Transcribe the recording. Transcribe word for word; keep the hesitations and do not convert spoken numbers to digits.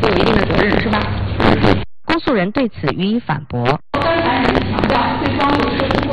有一定的责任，是吧？ 对对。 公诉人对此予以反驳。 该法院强调，对方有涉